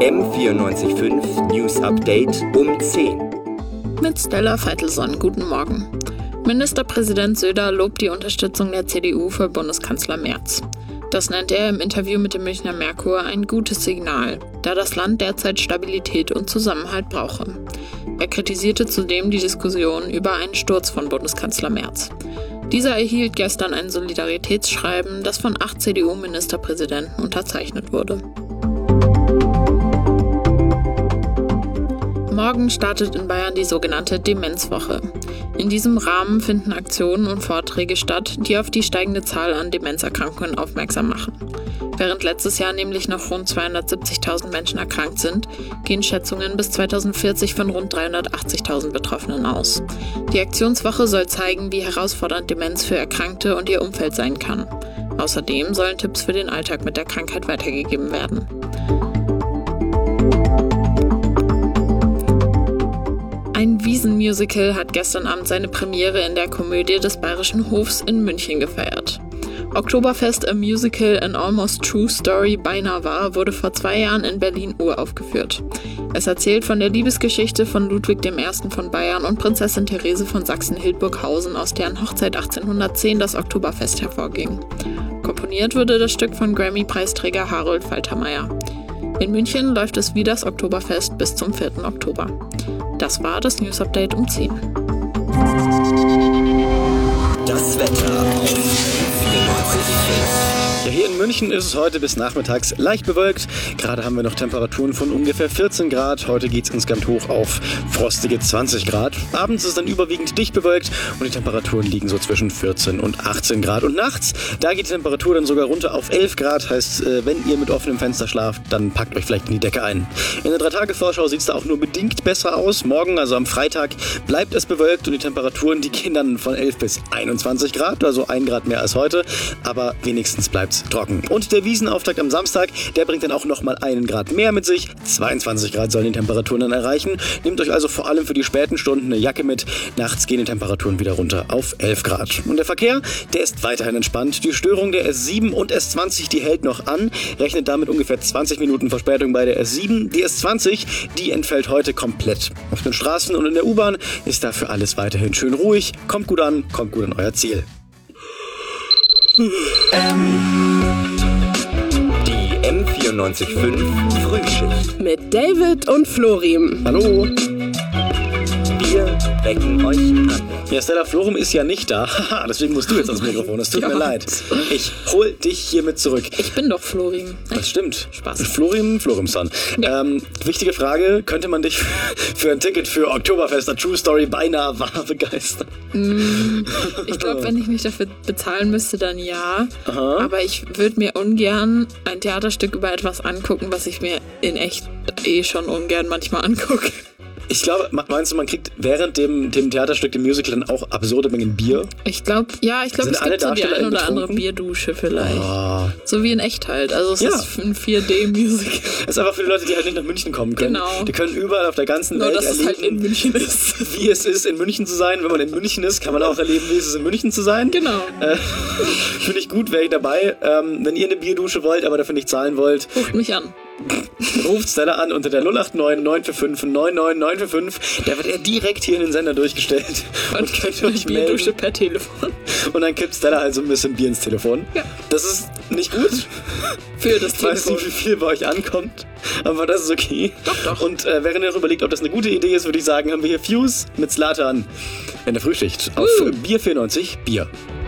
M94.5 News Update um 10. Mit Stella Veitelson, guten Morgen. Ministerpräsident Söder lobt die Unterstützung der CDU für Bundeskanzler Merz. Das nennt er im Interview mit dem Münchner Merkur ein gutes Signal, da das Land derzeit Stabilität und Zusammenhalt brauche. Er kritisierte zudem die Diskussion über einen Sturz von Bundeskanzler Merz. Dieser erhielt gestern ein Solidaritätsschreiben, das von 8 CDU-Ministerpräsidenten unterzeichnet wurde. Morgen startet in Bayern die sogenannte Demenzwoche. In diesem Rahmen finden Aktionen und Vorträge statt, die auf die steigende Zahl an Demenzerkrankungen aufmerksam machen. Während letztes Jahr nämlich noch rund 270.000 Menschen erkrankt sind, gehen Schätzungen bis 2040 von rund 380.000 Betroffenen aus. Die Aktionswoche soll zeigen, wie herausfordernd Demenz für Erkrankte und ihr Umfeld sein kann. Außerdem sollen Tipps für den Alltag mit der Krankheit weitergegeben werden. Ein Wiesenmusical hat gestern Abend seine Premiere in der Komödie des Bayerischen Hofs in München gefeiert. Oktoberfest, a Musical, an almost true story beinahe wahr, wurde vor 2 Jahren in Berlin uraufgeführt. Es erzählt von der Liebesgeschichte von Ludwig I. von Bayern und Prinzessin Therese von Sachsen-Hildburghausen, aus deren Hochzeit 1810 das Oktoberfest hervorging. Komponiert wurde das Stück von Grammy-Preisträger Harold Faltermeier. In München läuft es wie das Oktoberfest bis zum 4. Oktober. Das war das News Update um 10. Das Wetter auf 94.5. Ja, hier in München ist es heute bis nachmittags leicht bewölkt. Gerade haben wir noch Temperaturen von ungefähr 14 Grad. Heute geht es insgesamt hoch auf frostige 20 Grad. Abends ist es dann überwiegend dicht bewölkt und die Temperaturen liegen so zwischen 14 und 18 Grad. Und nachts, da geht die Temperatur dann sogar runter auf 11 Grad. Heißt, wenn ihr mit offenem Fenster schlaft, dann packt euch vielleicht in die Decke ein. In der 3-Tage-Vorschau sieht es da auch nur bedingt besser aus. Morgen, also am Freitag, bleibt es bewölkt und die Temperaturen, die gehen dann von 11 bis 21 Grad, also 1 Grad mehr als heute. Aber wenigstens bleibt trocken. Und der Wiesenauftakt am Samstag, der bringt dann auch nochmal 1 Grad mehr mit sich. 22 Grad sollen die Temperaturen dann erreichen. Nehmt euch also vor allem für die späten Stunden eine Jacke mit. Nachts gehen die Temperaturen wieder runter auf 11 Grad. Und der Verkehr, der ist weiterhin entspannt. Die Störung der S7 und S20, die hält noch an. Rechnet damit ungefähr 20 Minuten Verspätung bei der S7. Die S20, die entfällt heute komplett. Auf den Straßen und in der U-Bahn ist dafür alles weiterhin schön ruhig. Kommt gut an euer Ziel. Die M94.5 Frühschicht. Mit David und Florim. Hallo. Wir wecken euch an. Ja, Stella Florum ist ja nicht da. Haha, deswegen musst du jetzt ans Mikrofon. Es tut mir leid. Ich hol dich hiermit zurück. Ich bin doch Florim. Das stimmt. Spaß. Florimson. Ja. Wichtige Frage, könnte man dich für ein Ticket für Oktoberfest, a True Story, beinahe wahr begeistern? Ich glaube, wenn ich mich dafür bezahlen müsste, dann ja. Aha. Aber ich würde mir ungern ein Theaterstück über etwas angucken, was ich mir in echt schon ungern manchmal angucke. Ich glaube, meinst du, man kriegt während dem Theaterstück, dem Musical, dann auch absurde Mengen Bier? Ich glaube, es Sind gibt alle so die Darsteller ein oder andere betrunken? Bierdusche vielleicht. Oh. So wie in echt halt. Also es ist ein 4D-Musical. Das ist einfach für die Leute, die halt nicht nach München kommen können. Genau. Die können überall auf der ganzen Nur, Welt dass es halt in erleben, München ist. wie es ist, in München zu sein. Wenn man in München ist, kann man auch erleben, wie es ist, in München zu sein. Genau. Finde ich gut, wäre ich dabei. Wenn ihr eine Bierdusche wollt, aber dafür nicht zahlen wollt, Ruft mich an. ruft Stella an unter der 089 945 99945. Da wird er direkt hier in den Sender durchgestellt. Und könnt euch Bierdusche melden. per Telefon. Und dann kippt Stella halt so ein bisschen Bier ins Telefon. Ja. Das ist nicht gut. Für das Ich weiß Telefon. nicht, wie viel bei euch ankommt, aber das ist okay. Doch. Und während ihr noch überlegt, ob das eine gute Idee ist, würde ich sagen, haben wir hier Fuse mit Zlatan in der Frühschicht auf Bier 94 Bier.